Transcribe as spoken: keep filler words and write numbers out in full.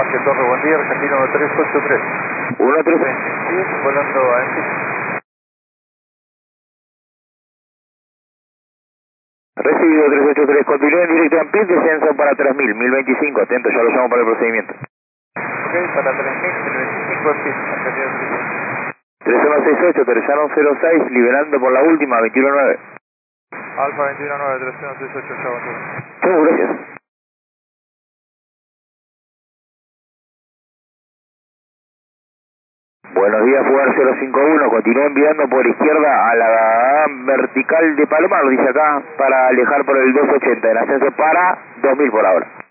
Parque Torre, buen día, Argentino tres ocho tres. uno tres. veintiséis, volando a Enfield. Recibido tres ocho tres, continúe en directo en pie, descenso para tres mil, mil veinticinco, atento, ya lo llamo para el procedimiento. Ok, para tres mil, mil veinticinco, Enfield, Argentino tres ocho. tres uno seis ocho, aterrizaron cero seis, liberando por la última, veintiuno nueve. Alfa veintiuno nueve, tres uno seis ocho, chao, Arturo. Chau, gracias. Buenos días, Fugar cero cinco uno, continúa enviando por izquierda a la vertical de Palomar, dice acá, para alejar por el dos ochenta, en ascenso para dos mil por ahora.